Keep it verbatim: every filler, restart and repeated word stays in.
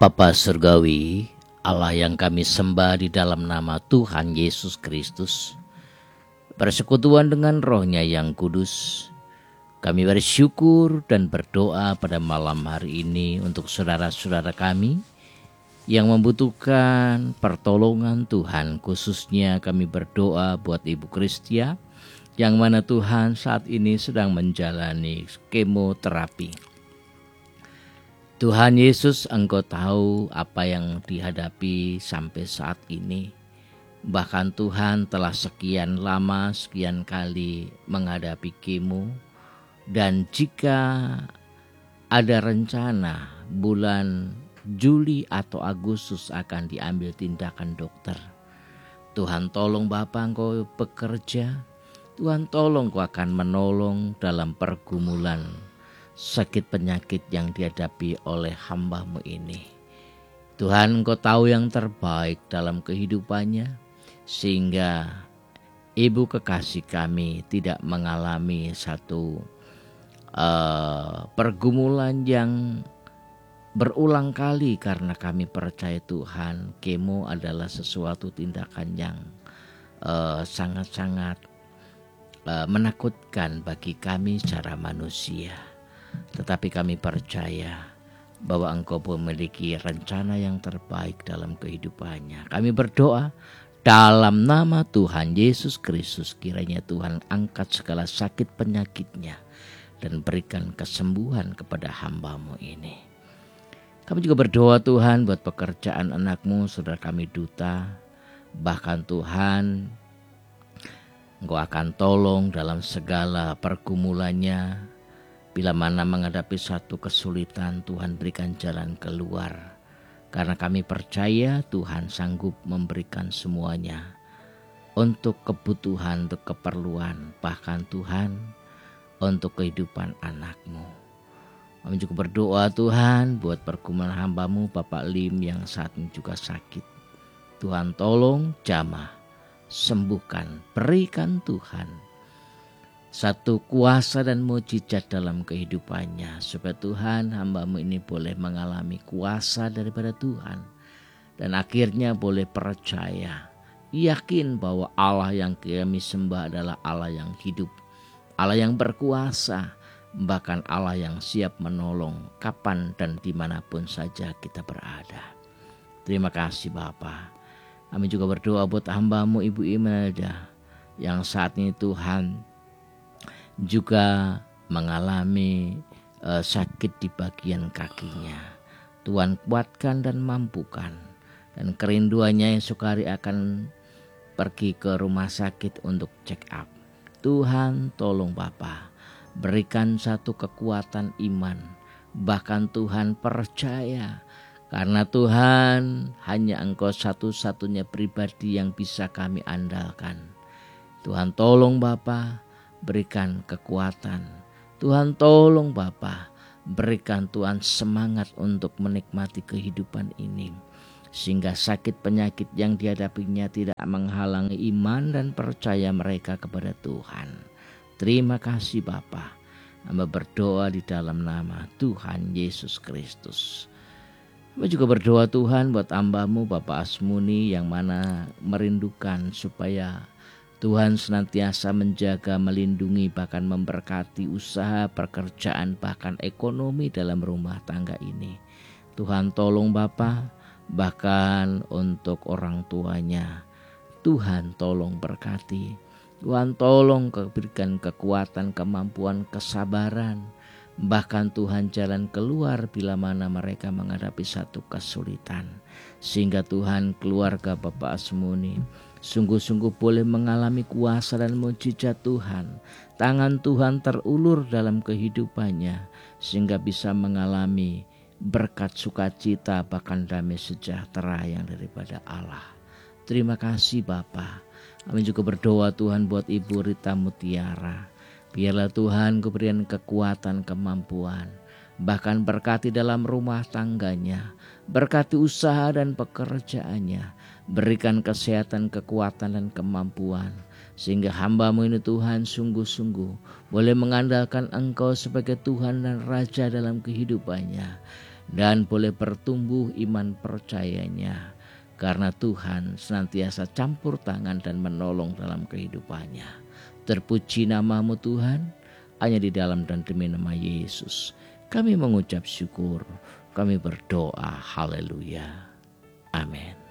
Bapa Surgawi, Allah yang kami sembah di dalam nama Tuhan Yesus Kristus, persekutuan dengan Roh-Nya yang kudus, kami bersyukur dan berdoa pada malam hari ini untuk saudara-saudara kami yang membutuhkan pertolongan Tuhan. Khususnya kami berdoa buat Ibu Kristia, yang mana Tuhan saat ini sedang menjalani kemoterapi. Tuhan Yesus, Engkau tahu apa yang dihadapi sampai saat ini. Bahkan Tuhan telah sekian lama, sekian kali menghadapi kemo. Dan jika ada rencana bulan Juli atau Agustus akan diambil tindakan dokter, Tuhan tolong Bapa, Engkau bekerja. Tuhan tolong Engkau akan menolong dalam pergumulan sakit penyakit yang dihadapi oleh hamba-Mu ini. Tuhan, Engkau tahu yang terbaik dalam kehidupannya, sehingga ibu kekasih kami tidak mengalami satu uh, pergumulan yang berulang kali, karena kami percaya Tuhan, kemo adalah sesuatu tindakan yang uh, sangat-sangat uh, menakutkan bagi kami secara manusia. Tetapi kami percaya bahwa Engkau memiliki rencana yang terbaik dalam kehidupannya. Kami berdoa dalam nama Tuhan Yesus Kristus, kiranya Tuhan angkat segala sakit penyakitnya dan berikan kesembuhan kepada hamba-Mu ini. Kami juga berdoa Tuhan buat pekerjaan anak-Mu, saudara kami Duta. Bahkan Tuhan, Engkau akan tolong dalam segala pergumulannya. Bila mana menghadapi satu kesulitan, Tuhan berikan jalan keluar. Karena kami percaya Tuhan sanggup memberikan semuanya untuk kebutuhan, untuk keperluan, bahkan Tuhan untuk kehidupan anak-Mu. Kami juga berdoa Tuhan buat pergumulan hamba-Mu Bapak Lim yang saat ini juga sakit. Tuhan tolong jamah, sembuhkan, berikan Tuhan satu kuasa dan mujizat dalam kehidupannya, supaya Tuhan hamba-Mu ini boleh mengalami kuasa daripada Tuhan, dan akhirnya boleh percaya, yakin bahwa Allah yang kami sembah adalah Allah yang hidup, Allah yang berkuasa, bahkan Allah yang siap menolong kapan dan dimanapun saja kita berada. Terima kasih Bapa. Kami juga berdoa buat hamba-Mu Ibu Imelda yang saat ini Tuhan juga mengalami uh, sakit di bagian kakinya. Tuhan kuatkan dan mampukan, dan kerinduannya esok hari akan pergi ke rumah sakit untuk check up. Tuhan tolong Bapa, berikan satu kekuatan iman, bahkan Tuhan percaya, karena Tuhan hanya Engkau satu-satunya pribadi yang bisa kami andalkan. Tuhan tolong Bapa, berikan kekuatan. Tuhan tolong Bapa, berikan Tuhan semangat untuk menikmati kehidupan ini, sehingga sakit penyakit yang dihadapinya tidak menghalangi iman dan percaya mereka kepada Tuhan. Terima kasih Bapa. Hamba berdoa di dalam nama Tuhan Yesus Kristus. Hamba juga berdoa Tuhan buat hamba-Mu Bapak Asmuni yang mana merindukan supaya Tuhan senantiasa menjaga, melindungi, bahkan memberkati usaha, pekerjaan, bahkan ekonomi dalam rumah tangga ini. Tuhan tolong Bapa, bahkan untuk orang tuanya. Tuhan tolong berkati. Tuhan tolong berikan kekuatan, kemampuan, kesabaran. Bahkan Tuhan jalan keluar bila mana mereka menghadapi satu kesulitan. Sehingga Tuhan keluarga Bapak Asmuni sungguh-sungguh boleh mengalami kuasa dan mujizat Tuhan. Tangan Tuhan terulur dalam kehidupannya, sehingga bisa mengalami berkat sukacita, bahkan damai sejahtera yang daripada Allah. Terima kasih Bapa. Kami juga berdoa Tuhan buat Ibu Rita Mutiara. Biarlah Tuhan berikan kekuatan, kemampuan, bahkan berkati dalam rumah tangganya, berkati usaha dan pekerjaannya. Berikan kesehatan, kekuatan dan kemampuan, sehingga hamba-Mu ini Tuhan sungguh-sungguh boleh mengandalkan Engkau sebagai Tuhan dan Raja dalam kehidupannya. dan boleh bertumbuh iman percayanya, karena Tuhan senantiasa campur tangan dan menolong dalam kehidupannya. Terpuji namamu Tuhan, hanya di dalam dan demi nama Yesus kami mengucap syukur, kami berdoa, haleluya, amin.